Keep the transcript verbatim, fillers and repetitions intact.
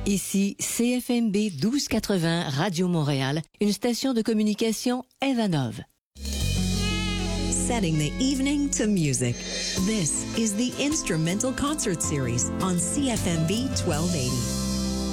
Ici C F M B douze quatre-vingts Radio Montréal, une station de communication Evanov. Setting the evening to music. This is the Instrumental Concert Series on C F M B twelve eighty.